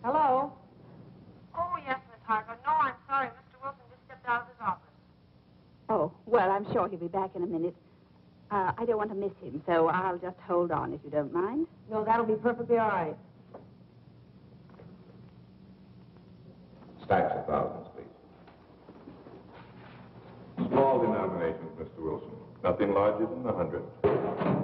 Hello? Oh, yes, Miss Hargrove. No, I'm sorry. Mr. Wilson just stepped out of his office. Oh, well, I'm sure he'll be back in a minute. I don't want to miss him, so I'll just hold on if you don't mind. No, that'll be perfectly all right. Stacks of thousands, please. Small denominations, Mr. Wilson. Nothing larger than 100.